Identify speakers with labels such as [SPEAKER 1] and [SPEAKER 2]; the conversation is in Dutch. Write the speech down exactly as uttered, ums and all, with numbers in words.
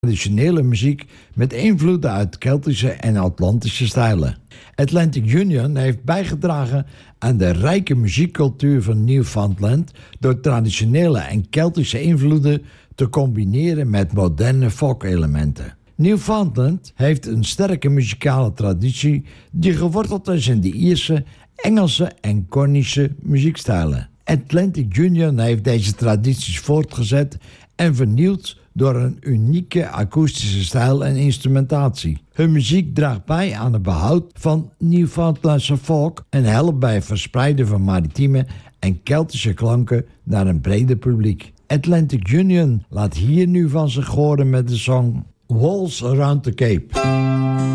[SPEAKER 1] traditionele muziek met invloeden uit Keltische en Atlantische stijlen. Atlantic Union heeft bijgedragen aan de rijke muziekcultuur van Newfoundland door traditionele en Keltische invloeden te combineren met moderne folk-elementen. Newfoundland heeft een sterke muzikale traditie die geworteld is in de Ierse, Engelse en Cornische muziekstijlen. Atlantic Union heeft deze tradities voortgezet en vernieuwd door een unieke akoestische stijl en instrumentatie. Hun muziek draagt bij aan het behoud van Newfoundlandse folk en helpt bij het verspreiden van maritieme en Keltische klanken naar een breder publiek. Atlantic Union laat hier nu van zich horen met de song Walls Around the Cape.